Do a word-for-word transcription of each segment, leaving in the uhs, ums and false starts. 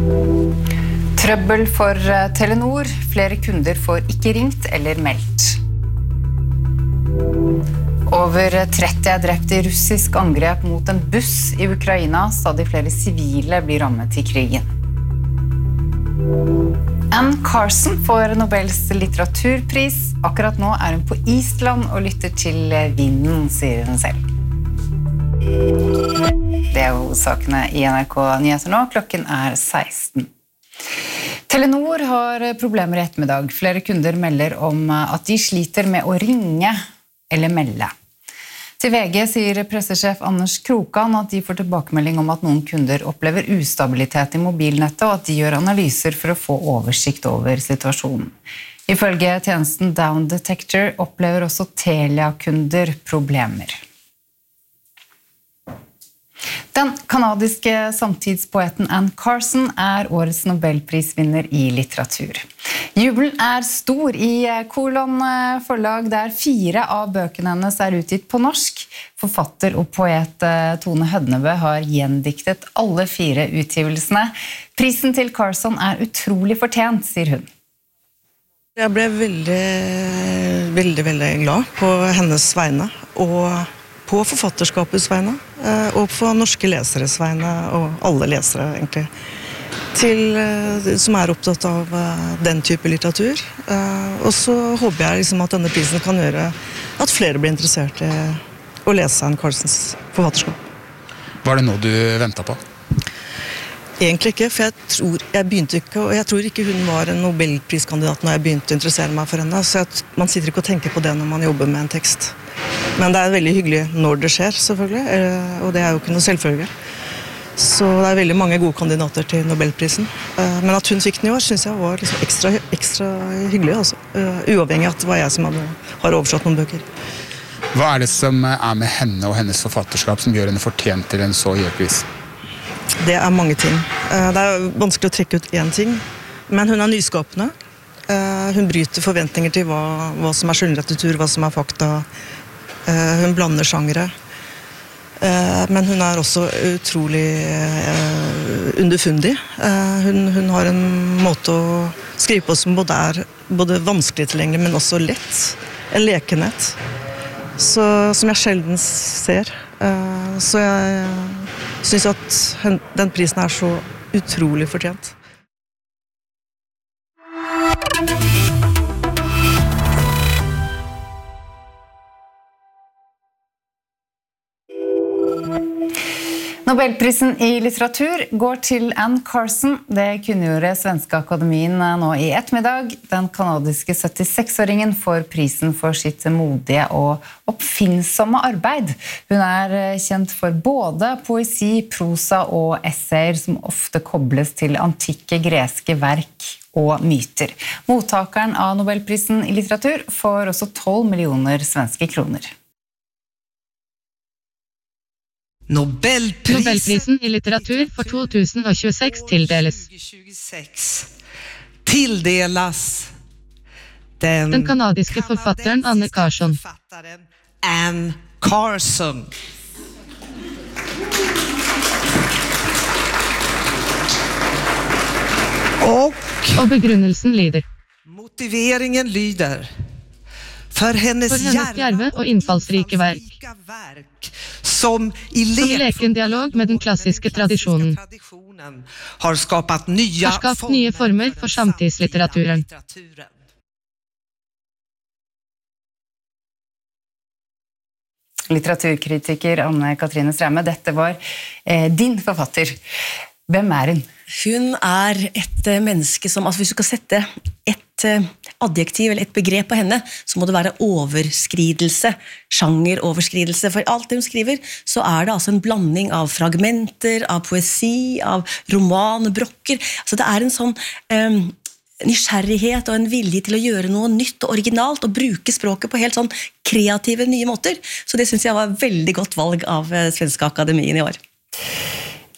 Trøbbel for Telenor. Flere kunder får ikke ringt eller meldt. Over tretti er drept i russisk angrep mot en buss i Ukraina. Stadig flere sivile blir rammet i krigen. Anne Carson får Nobels litteraturpris. Akkurat nå er hun på Island og lytter til vinden, sier hun selv. Det er hovedsakene i N R K Nyheter nå. Klokken er seksten. Telenor har problemer i ettermiddag. Flere kunder melder om at de sliter med å ringe eller melde. Til V G sier pressesjef Anders Krokan at de får tilbakemelding om at noen kunder opplever ustabilitet i mobilnettet, og at de gjør analyser for å få oversikt over situasjonen. Ifølge tjenesten Down Detector opplever også Telia-kunder problemer. Den kanadiske samtidspoeten Anne Carson er årets Nobelprisvinner i litteratur. Jubelen er stor i Kolon forlag, der fire av bøkene hennes er utgitt på norsk. Forfatter og poet Tone Hødnebø har gjendiktet alle fire utgivelsene. Prisen til Carson er utrolig fortjent, sier hun. Jeg ble veldig, veldig, veldig glad på hennes vegne, og på forfatterskapets vegne, og på norske leseres vegne, og alle lesere egentlig, til, som er opptatt av den type litteratur. Og så håper jeg liksom at denne prisen kan gjøre at flere blir interessert i å lese Anne Carsons forfatterskap. Var det noe du ventet på? Egentlig ikke, for jeg tror, jeg begynte ikke, og jeg tror ikke hun var en Nobelpriskandidat når jeg begynte å interessere meg for henne, så jeg, man sitter ikke og tenker på det når man jobber med en tekst. Men det er veldig hyggelig når det skjer, selvfølgelig, og det er jo ikke noe selvfølge. Så det er veldig mange gode kandidater til Nobelprisen. Men at hun fikk den i år, synes jeg var liksom ekstra, ekstra hyggelig, altså. Uavhengig av at det var jeg som hadde, har oversatt noen bøker. Hva er det som er med henne og hennes forfatterskap som gjør henne fortjent til en så høy pris? Det er mange ting. Det er vanskelig å trekke ut én ting, men hun er nyskapende. Hun bryter forventninger til hva, hva som er skjønnlitteratur, hva som er fakta. Hun blander sjangere. Men hun er også utrolig underfundig. Hun, hun har en måte å skrive på som både er både vanskelig tilgjengelig, men også lett. En lekenhet. Så, som jeg sjelden ser. Så jeg synes at hun, den prisen er så utrolig fortjent. Nobelprisen i litteratur går til Anne Carson. Det kunngjorde Svenske Akademien nå i ettermiddag. Den kanadiske syttiseks-åringen får prisen for sitt modige og oppfinnsomme arbeid. Hun er kjent for både poesi, prosa og essayer som ofte kobles til antikke greske verk og myter. Mottakeren av Nobelprisen i litteratur får også tolv millioner svenske kroner. Nobelprisen, Nobelprisen i litteratur for to tusen og tjueseks tildeles. Tildeles den, den kanadiske forfatteren Anne Carson. Anne Carson. Og, og begrunnelsen lyder. Motiveringen lyder. For hennes, for hennes djerve og innfallsrike verk, som i leken dialog med den klassiske tradisjonen, har skapat nye, har skapt nye former for samtidslitteraturen. Litteraturkritiker Anne Katrine Straume, dette var eh, din forfatter. Hvem er hun? Hun er et menneske som, altså hvis du skal sette et adjektiv eller et begrep på henne, så må det være overskridelse, sjangeroverskridelse. For alt det hun skriver, så er det altså en blanding av fragmenter, av poesi, av romanbrokker. Altså det er en sånn um, nysgjerrighet og en vilje til å gjøre noe nytt og originalt, og bruke språket på helt sånn kreative nye måter. Så det synes jeg var et veldig godt valg av Svenske Akademien i år.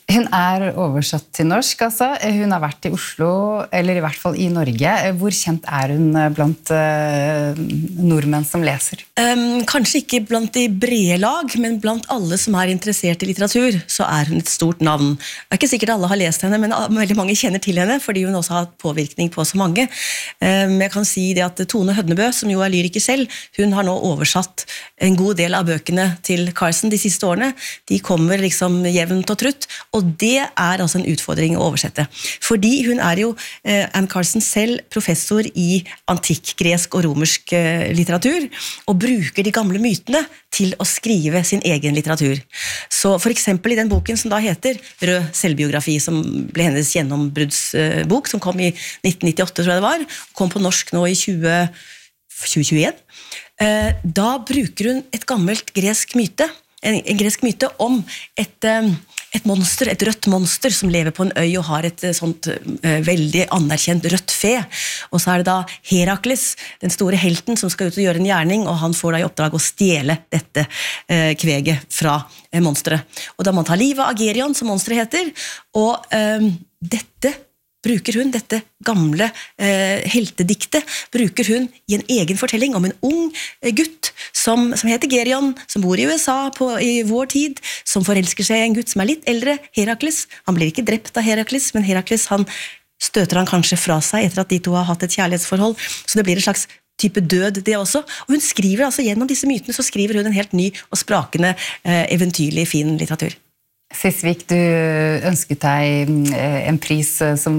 Hun er oversatt til norsk, altså. Hun har vært i Oslo, eller i hvert fall i Norge. Hvor kjent er hun blant uh, nordmenn som leser? Um, kanskje ikke blant de brede lag, men blant alle som er interessert i litteratur, så er hun et stort navn. Det er ikke sikkert alle har lest henne, men veldig mange kjenner til henne, fordi hun også har hatt påvirkning på så mange. Um, jeg kan si det at Tone Hødnebø, som jo er lyriker selv, hun har nå oversatt en god del av bøkene til Carson de siste årene. De kommer liksom jevnt og trutt, og det er altså en utfordring å oversette. Fordi hun er jo, eh, Anne Carson selv, professor i antikk, gresk og romersk eh, litteratur, og bruker de gamle mytene til å skrive sin egen litteratur. Så for eksempel i den boken som da heter Rød selvbiografi, som ble hennes gjennombruddsbok, som kom i nitten nittiåtte, tror jeg det var, kom på norsk nå i tjue tjueen, eh, da bruker hun et gammelt gresk myte, en, en gresk myte om et... Eh, et monster, et rødt monster som lever på en øy og har et sånt uh, veldig anerkjent rødt fe. Og så er det da Herakles, den store helten, som skal ut og gjøre en gjerning, og han får da i oppdrag å stjele dette uh, kveget fra uh, monsteret. Og da må han ta livet av Agerion, som monsteret heter, og uh, dette bruker hun, dette gamle eh, heltediktet, bruker hun i en egen fortelling om en ung eh, gutt som, som heter Gerion, som bor i U S A på, i vår tid, som forelsker seg i en gutt som er litt eldre, Herakles. Han blir ikke drept av Herakles, men Herakles han støter han kanskje fra seg etter at de to har hatt et kjærlighetsforhold, så det blir en slags type død det også. Og hun skriver altså gjennom disse mytene, så skriver hun en helt ny og sprakende, eh, eventyrlig fin litteratur. Sisvik, du ønsket deg en pris som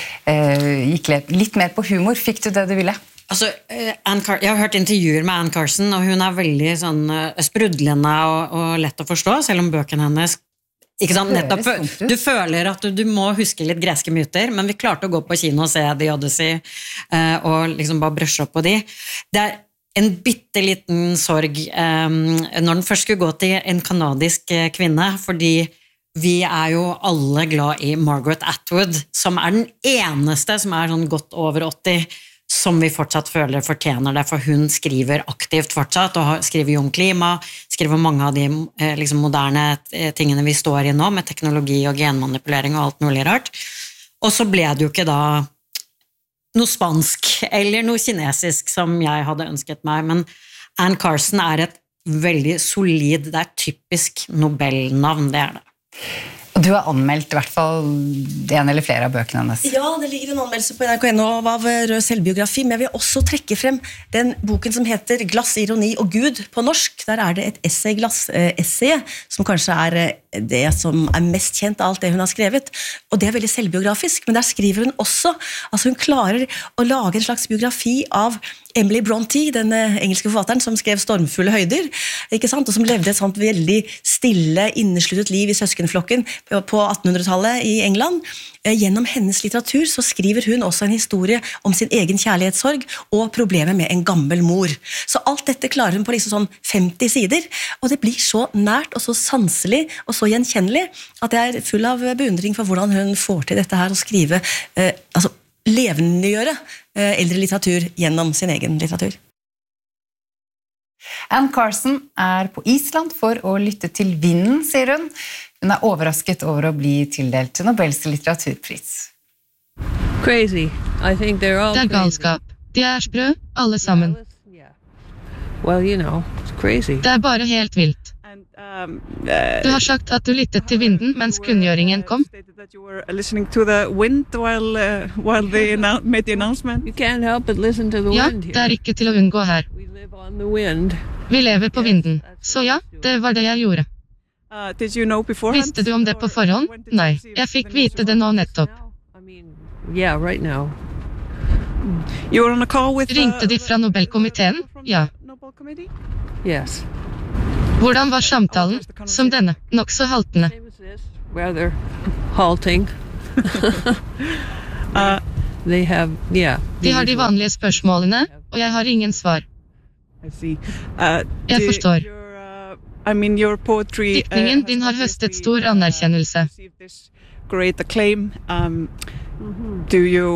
eh, gikk litt mer på humor. Fikk du det du ville? Altså, Anne Car- jeg har hørt intervjuer med Anne Carson, og hun er veldig sånn, sprudlende og, og lett å forstå, selv om bøkene hennes ikke sant, nettopp, du føler at du, du må huske litt greske myter, men vi klarte å gå på kino og se The Odyssey eh, og liksom bare brøsje opp på de. Det er en bitteliten sorg um, når den først skulle gå til en kanadisk kvinne, fordi vi er jo alle glad i Margaret Atwood, som er den eneste som er sånn godt over åtti, som vi fortsatt føler fortjener det, for hun skriver aktivt fortsatt, og skriver jo om klima, skriver mange av de liksom, moderne tingene vi står i nå, med teknologi og genmanipulering og alt mulig rart. Og så ble det jo ikke da noe spansk eller noe kinesisk som jeg hadde ønsket meg, men Anne Carson er et veldig solid, det er typisk Nobel-navn, det er det. Og du har anmeldt i hvert fall en eller flere av bøkene hennes. Ja, det ligger en anmeldelse på N R K N O av Rød selvbiografi, men jeg vil også trekke frem den boken som heter Glass, ironi og Gud på norsk. Der er det et essay-glass-essay, som kanskje er det som er mest kjent av alt det hun har skrevet, og det er veldig selvbiografisk, men der skriver hun også, altså hun klarer å lage en slags biografi av Emily Brontë, den engelske forfatteren som skrev Stormfulle høyder, ikke sant? Og som levde et sånt veldig stille, innesluttet liv i søskenflokken på attenhundretallet i England. Gjennom hennes litteratur så skriver hun også en historie om sin egen kjærlighetssorg og problemet med en gammel mor. Så alt dette klarer hun på liksom sånn femti sider, og det blir så nært og så sanselig og så gjenkjennelig at jeg er full av beundring for hvordan hun får til dette her å skrive, eh, altså levendegjøre eh, eldre litteratur gjennom sin egen litteratur. Anne Carson er på Island for å lytte til vinden, sier hun. Hun er overrasket over å bli tildelt til Nobels litteraturpris. Crazy. I think they're all Det er galskap. De er sprø, alle sammen. Well, you know, it's crazy. Det er bare helt vilt. Du har sagt at du lyttet til vinden mens kunngjøringen kom. You can't help but listen to the Ja, wind det here. er ikke til å unngå her. We live on the wind. Vi lever på vinden. Så ja, det var det jeg gjorde. Uh, did you know beforehand? Visste du om det på forhånd? Nei, jeg fikk vite det nå nettopp. I mean, yeah, right now. You were on a call with, uh, Ringte de fra Nobelkomiteen? Ja. Nobel Committee? Yes. Hvordan var samtalen? Som denne, nok så haltende. Same as this, rather halting. Uh, They have, yeah. De har de vanlige spørsmålene, og jeg har ingen svar. I see. Uh, Jeg do- forstår. your, uh, I mean, your poetry, uh, Diktningen has din har obviously, høstet stor uh, anerkjennelse. received this great acclaim. Um, do you